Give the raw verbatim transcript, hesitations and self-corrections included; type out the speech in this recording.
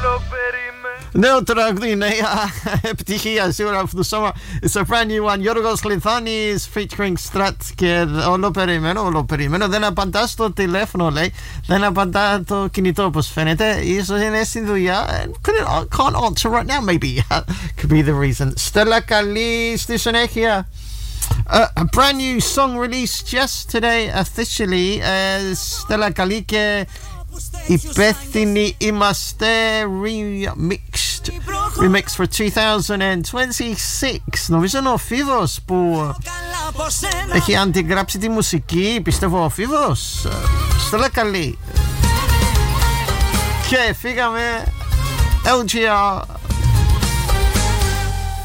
Νέο τραγούδι, νέα επιτυχία σίγουρα αυτό το σώμα. It's a brand new one. Γιώργος Λιθάνης featuring Strat και όλο περιμένω, όλο περιμένω. Δεν απαντά στο τηλέφωνο, λέει. Δεν απαντά το κινητό, όπως φαίνεται. Ίσως είναι στη δουλειά. Can't answer right now, maybe. Could be the reason. Στέλλα, καλή στη συνέχεια. Uh, a brand new song released yesterday officially. Uh, Στέλλα, καλή και υπεύθυνοι είμαστε, remixed remix for twenty twenty-six. Νομίζω είναι ο Φίβος που έχει αντιγράψει τη μουσική, πιστεύω ο Φίβος. Στέλλα, καλή. Και φύγαμε. ελ τζι αρ